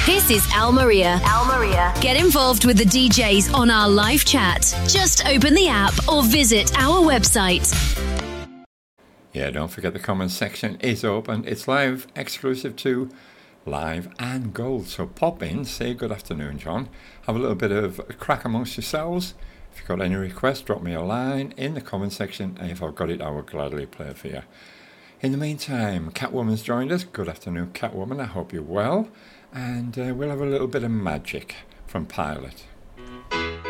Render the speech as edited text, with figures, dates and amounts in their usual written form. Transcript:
This is Al Maria. Al Maria. Get involved with the DJs on our live chat. Just open the app or visit our website. Yeah, don't forget the comment section is open. It's live, exclusive to Live and Gold. So pop in, say good afternoon, John. Have a little bit of a crack amongst yourselves. If you've got any requests, drop me a line in the comment section, and if I've got it, I will gladly play it for you. In the meantime, Catwoman's joined us. Good afternoon, Catwoman. I hope you're well. And we'll have a little bit of magic from Pilot.